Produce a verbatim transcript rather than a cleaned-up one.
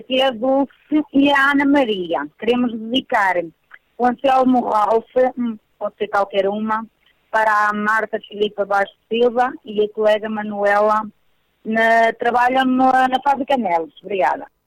Aqui é a Dulce e a Ana Maria. Queremos dedicar o Anselmo Ralph, pode ser qualquer uma, para a Marta Filipa Bastos Silva e a colega Manuela, na, trabalham na, na fábrica Neves. Obrigada.